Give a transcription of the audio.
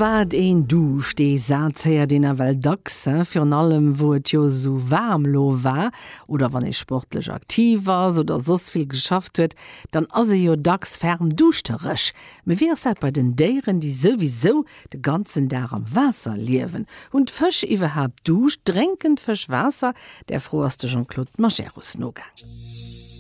wat een Dusch de Saatzer den Well dacks fir allem wo et jo so warm lo war oder wann e sportlech aktiv war oder sos viel geschafft huet, dann as se jo dacks ferm duchterech. Me wie seit bei den Déieren, die sowieso de ganzen Tag am Wasser liewen und Fisch iwwerhab dusch dränkend Fisch Wasser, der frohste Jean-Claude Macherus nogang.